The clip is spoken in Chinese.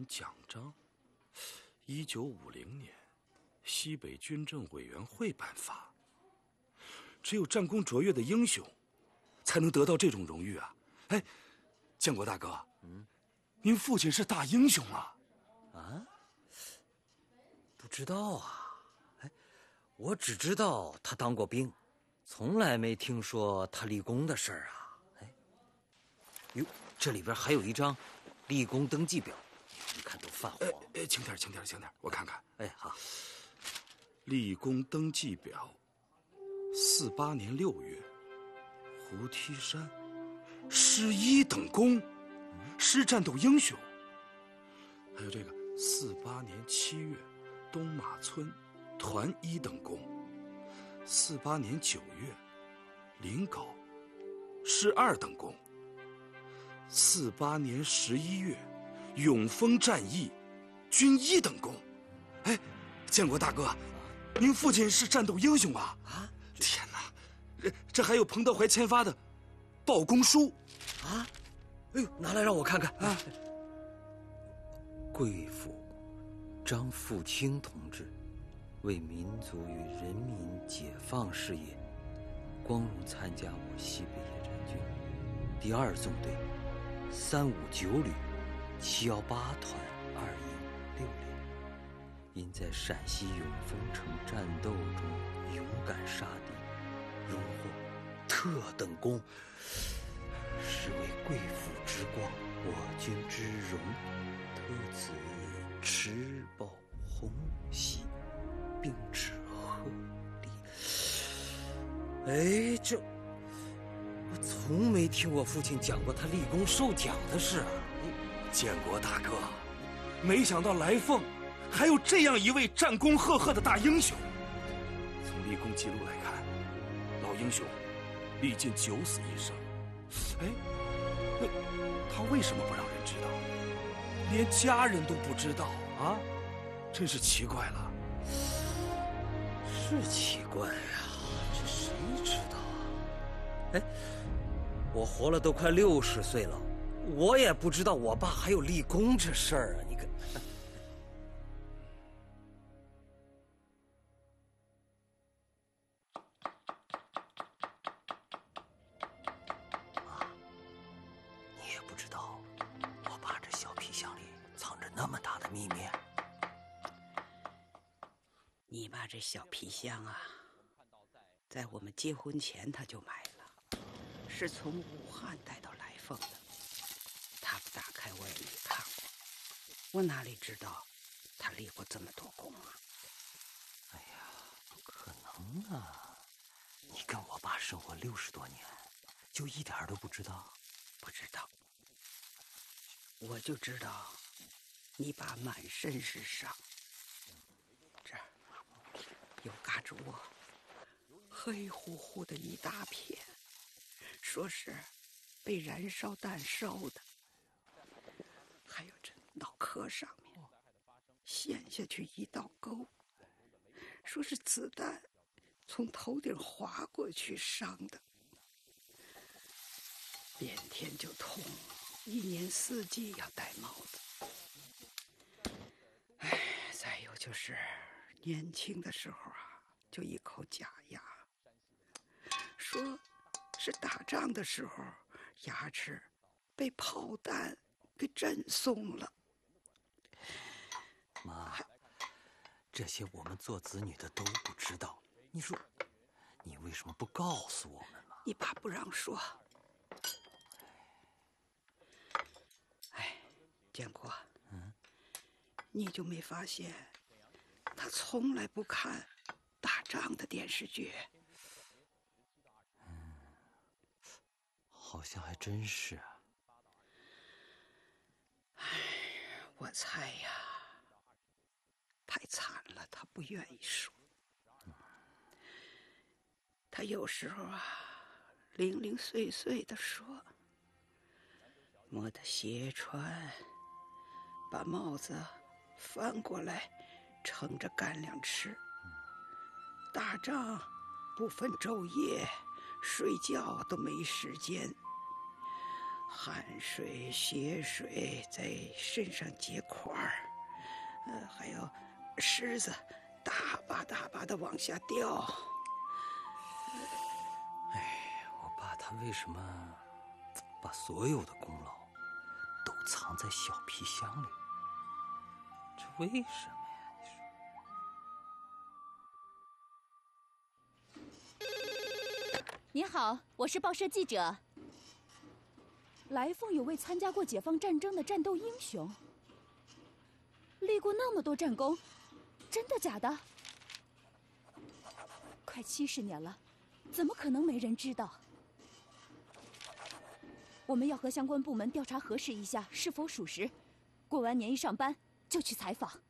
奖章，1950年，西北军政委员会颁发。只有战功卓越的英雄，才能得到这种荣誉啊！哎，建国大哥，您父亲是大英雄啊！ 啊？不知道啊。哎，我只知道他当过兵，从来没听说他立功的事儿啊。哎，哟，这里边还有一张立功登记表，你看都泛黄。 轻点，我看看。 哎，好。 立功登记表，48年6月，胡梯山，师1等功，师战斗英雄。还有这个48年7月，东马村，团1等功。48年9月，临皋，师2等功。48年11月，永丰战役，军1等功。哎，建国大哥，您父亲是战斗英雄啊！啊，天哪，这还有彭德怀签发的报功书啊！哎呦，拿来让我看看啊！贵府张富清同志为民族与人民解放事业，光荣参加我西北野战军第2纵队359旅718团2营6连，因在陕西永丰城战斗中勇敢杀敌，荣获特等功，实为贵府之光，我军之荣，特此持报红喜，并致贺礼。哎，这我从没听我父亲讲过他立功受奖的事啊！ 建国大哥，没想到来凤还有这样一位战功赫赫的大英雄。从立功记录来看，老英雄历尽9死1生。哎，他为什么不让人知道？连家人都不知道啊，真是奇怪了。 是奇怪呀，这谁知道啊？哎，我活了都快60岁了，我也不知道我爸还有立功这事儿啊！你看，妈，你也不知道我爸这小皮箱里藏着那么大的秘密。 你爸这小皮箱啊，在我们结婚前他就买了，是从武汉带到来凤的。他不打开我也没看过，我哪里知道他立过这么多功啊？ 哎呀，不可能啊！你跟我爸生活60多年，就一点都不知道？ 不知道，我就知道你爸满身是伤，这儿有嘎吱窝，黑乎乎的一大片，说是被燃烧弹烧的。还有这脑壳上面陷下去一道沟，说是子弹从头顶划过去伤的。变天就痛，1年4季要戴帽子。哎，再有就是年轻的时候啊，就一口假牙，说是打仗的时候牙齿被炮弹给震松了。 妈，这些我们做子女的都不知道，你说你为什么不告诉我们呢？ 你爸不让说。哎，建国，你就没发现他从来不看打仗的电视剧？ 好像还真是啊。 哎，我猜呀，太惨了，他不愿意说。他有时候啊，零零碎碎的说，摸得鞋穿，把帽子翻过来盛着干粮吃。打仗不分昼夜，睡觉都没时间。 汗水、血水在身上结块儿，还有虱子大把大把的往下掉。 哎，我爸他为什么把所有的功劳都藏在小皮箱里？这为什么呀？ 你好，我是报社记者。来凤有位参加过解放战争的战斗英雄，立过那么多战功，真的假的？快70年了，怎么可能没人知道？我们要和相关部门调查核实一下是否属实，过完年一上班就去采访。